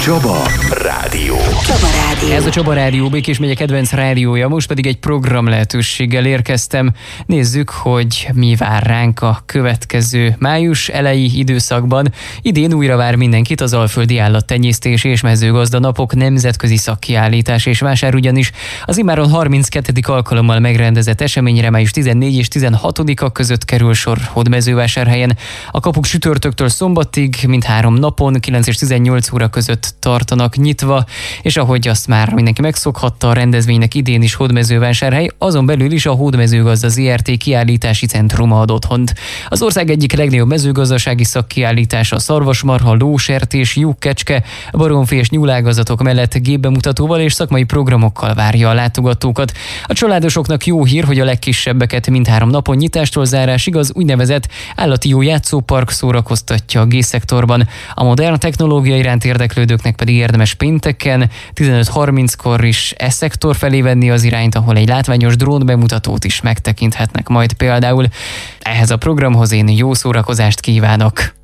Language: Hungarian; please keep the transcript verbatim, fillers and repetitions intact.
Csaba Rádió. Csaba Rádió. Ez a Csaba Rádió, Békés megye kedvenc rádiója, most pedig egy program lehetőséggel érkeztem. Nézzük, hogy mi vár ránk a következő május eleji időszakban. Idén újra vár mindenkit az Alföldi Állattenyésztés és Mezőgazda Napok nemzetközi szakkiállítás és vásár, ugyanis az immáron harminckettedik alkalommal megrendezett eseményre május tizennégyedike és tizenhatodika között kerül sor Hódmezővásárhelyen. A kapuk csütörtöktől szombatig mindhárom napon kilenc és tizennyolc óra között tartanak nyitva, és ahogy azt már mindenki megszokhatta, a rendezvénynek idén is Hódmezővásárhely, azon belül is a Hódmezőgazda zé er té kiállítási centruma ad otthont. Az ország egyik legnagyobb mezőgazdasági szakkiállítása, a szarvasmarha, lósertés, juh-kecske, baromfi és nyúlágazatok mellett gépbemutatóval és szakmai programokkal várja a látogatókat. A családosoknak jó hír, hogy a legkisebbeket mindhárom napon nyitástól zárásig az úgynevezett állati jó játszópark szórakoztatja a G-szektorban. A modern technológia iránt érdeklődőknek pedig érdemes pénteken tizenöt harminckor is e szektor felé venni az irányt, ahol egy látványos drón bemutatót is megtekinthetnek majd például. Ehhez a programhoz én jó szórakozást kívánok!